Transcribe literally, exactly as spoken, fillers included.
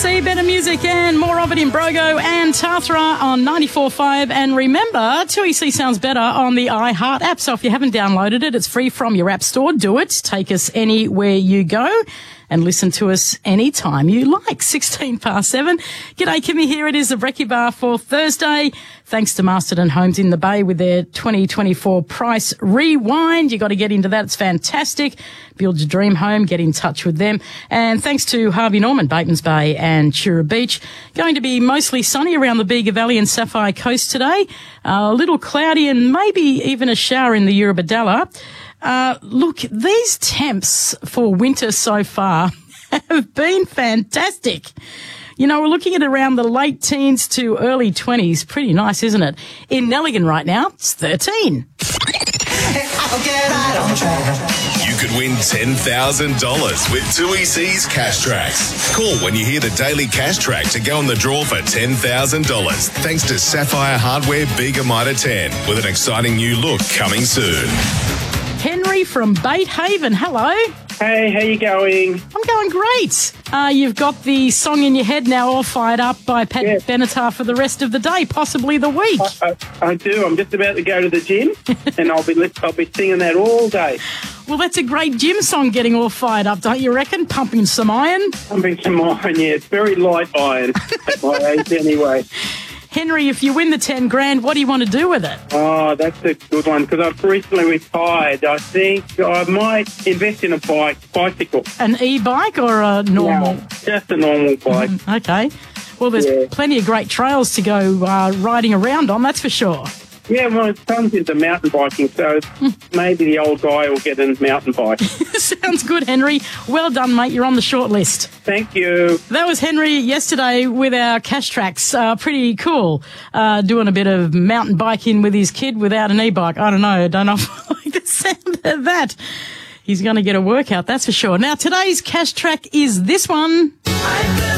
C, better music and more of it in Brogo and Tathra on ninety-four point five. And remember, two E C sounds better on the iHeart app. So if you haven't downloaded it, it's free from your app store. Do it. Take us anywhere you go and listen to us anytime you like. sixteen past seven. G'day, Kimmy here. It is the Brekkie Bar for Thursday. Thanks to Masterton Homes in the Bay with their twenty twenty-four price rewind. You got to get into that. It's fantastic. Build your dream home. Get in touch with them. And thanks to Harvey Norman, Batemans Bay and Chura Beach. Going to be mostly sunny around the Bega Valley and Sapphire Coast today. Uh, a little cloudy and maybe even a shower in the Eurobodalla. Uh, look, these temps for winter so far have been fantastic. You know, we're looking at around the late teens to early twenties. Pretty nice, isn't it? In Nelligan right now, it's thirteen. You could win ten thousand dollars with two E C's Cash Tracks. Call when you hear the daily Cash Track to go on the draw for ten thousand dollars. Thanks to Sapphire Hardware Bega Mitre ten, with an exciting new look coming soon. Henry from Bait Haven, hello. Hey, how you going? I'm going great. Uh, you've got the song in your head now all fired up by Pat Yeah. Benatar for the rest of the day, possibly the week. I, I, I do. I'm just about to go to the gym, and I'll be I'll be singing that all day. Well, that's a great gym song, getting all fired up, don't you reckon? Pumping some iron. Pumping some iron, yeah. It's very light iron at my age anyway. Henry, if you win the ten grand, what do you want to do with it? Oh, that's a good one, because I've recently retired. I think I might invest in a bike, bicycle. An e-bike or a normal? No, just a normal bike. Okay. Well, there's Yeah. plenty of great trails to go uh, riding around on, that's for sure. Yeah, well, it comes into mountain biking, so maybe the old guy will get a mountain bike. Sounds good, Henry. Well done, mate. You're on the short list. Thank you. That was Henry yesterday with our Cash Tracks. Uh, pretty cool. Uh, doing a bit of mountain biking with his kid without an e-bike. I don't know. I don't know if I like the sound of that. He's going to get a workout, that's for sure. Now, today's Cash Track is this one.